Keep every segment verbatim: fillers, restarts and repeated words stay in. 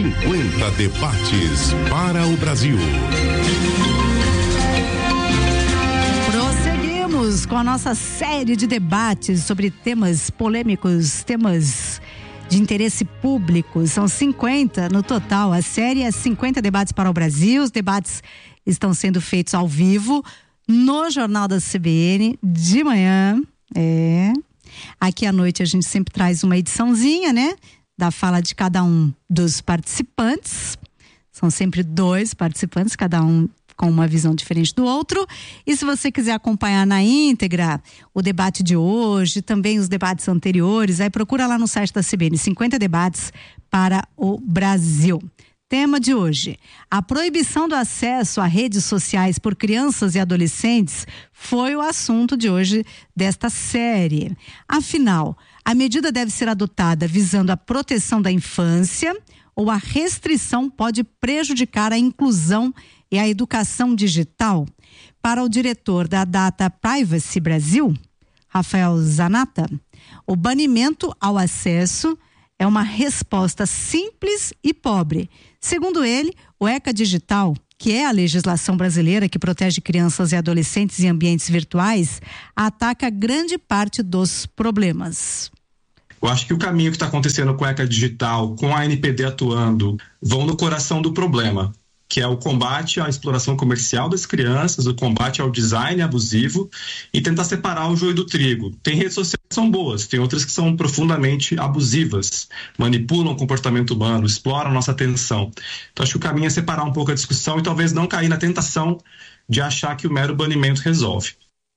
cinquenta debates para o Brasil. Prosseguimos com a nossa série de debates sobre temas polêmicos, temas de interesse público. São cinquenta no total. A série é cinquenta debates para o Brasil. Os debates estão sendo feitos ao vivo no Jornal da C B N de manhã. É. Aqui à noite a gente sempre traz uma ediçãozinha, né? Da fala de cada um dos participantes. São sempre dois participantes, cada um com uma visão diferente do outro. E se você quiser acompanhar na íntegra o debate de hoje, também os debates anteriores, aí procura lá no site da C B N, cinquenta debates para o Brasil. Tema de hoje: a proibição do acesso a redes sociais por crianças e adolescentes foi o assunto de hoje desta série. Afinal, a medida deve ser adotada visando a proteção da infância ou a restrição pode prejudicar a inclusão e a educação digital? Para o diretor da Data Privacy Brasil, Rafael Zanata, o banimento ao acesso é uma resposta simples e pobre. Segundo ele, o ECA Digital, que é a legislação brasileira que protege crianças e adolescentes em ambientes virtuais, ataca grande parte dos problemas. Eu acho que o caminho que está acontecendo com a ECA Digital, com a A N P D atuando, vão no coração do problema, que é o combate à exploração comercial das crianças, o combate ao design abusivo e tentar separar o joio do trigo. Tem redes sociais que são boas, tem outras que são profundamente abusivas, manipulam o comportamento humano, exploram a nossa atenção. Então acho que o caminho é separar um pouco a discussão e talvez não cair na tentação de achar que o mero banimento resolve.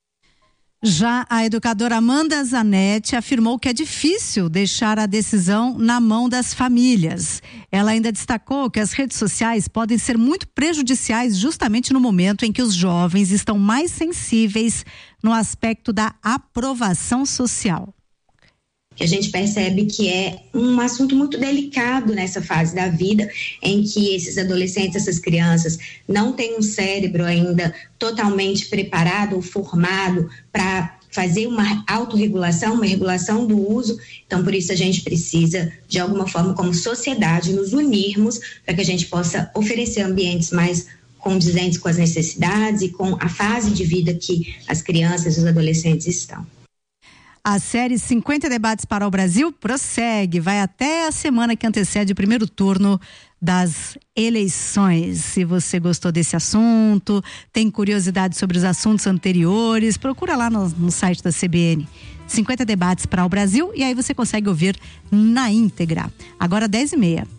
Já a educadora Amanda Zanetti afirmou que é difícil deixar a decisão na mão das famílias. Ela ainda destacou que as redes sociais podem ser muito prejudiciais justamente no momento em que os jovens estão mais sensíveis no aspecto da aprovação social. Que a gente percebe que é um assunto muito delicado nessa fase da vida, em que esses adolescentes, essas crianças, não têm um cérebro ainda totalmente preparado ou formado para fazer uma autorregulação, uma regulação do uso. Então, por isso a gente precisa, de alguma forma, como sociedade, nos unirmos para que a gente possa oferecer ambientes mais condizentes com as necessidades e com a fase de vida que as crianças e os adolescentes estão. A série cinquenta debates para o Brasil prossegue, vai até a semana que antecede o primeiro turno das eleições. Se você gostou desse assunto, tem curiosidade sobre os assuntos anteriores, procura lá no, no site da C B N. cinquenta debates para o Brasil e aí você consegue ouvir na íntegra. Agora dez e meia.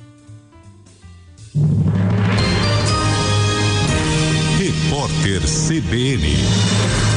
Repórter C B N.